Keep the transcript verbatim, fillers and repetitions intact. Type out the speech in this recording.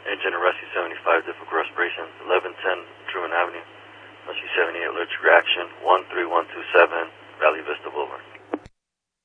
Engine at Rescue seventy-five, difficult respiration. eleven ten Truman Avenue. Rescue seventy-eight, allergic reaction. one three one